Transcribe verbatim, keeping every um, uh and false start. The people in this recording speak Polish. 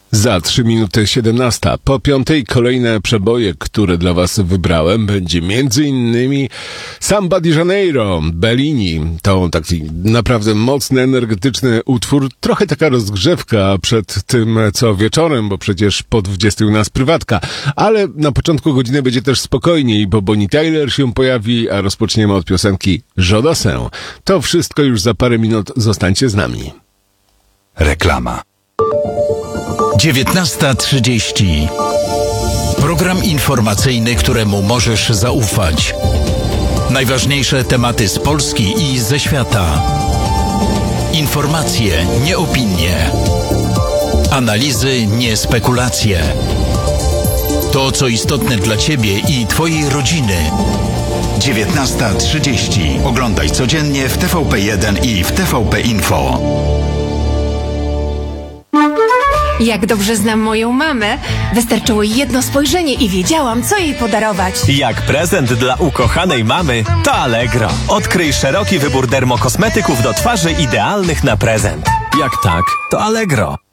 Za trzy minuty siedemnasta. Po piątej kolejne przeboje, które dla was wybrałem, będzie między innymi Samba di Janeiro, Bellini. To taki naprawdę mocny, energetyczny utwór. Trochę taka rozgrzewka przed tym, co wieczorem, bo przecież po dwudziestej u nas prywatka. Ale na początku godziny będzie też spokojniej, bo Bonnie Tyler się pojawi, a rozpoczniemy od piosenki Jodassin. To wszystko już za parę minut. Zostańcie z nami. Reklama. dziewiętnasta trzydzieści. Program informacyjny, któremu możesz zaufać. Najważniejsze tematy z Polski i ze świata. Informacje, nie opinie. Analizy, nie spekulacje. To, co istotne dla Ciebie i Twojej rodziny. dziewiętnasta trzydzieści. Oglądaj codziennie w T V P jeden i w T V P Info. Jak dobrze znam moją mamę, wystarczyło jedno spojrzenie i wiedziałam, co jej podarować. Jak prezent dla ukochanej mamy, to Allegro. Odkryj szeroki wybór dermokosmetyków do twarzy idealnych na prezent. Jak tak, to Allegro.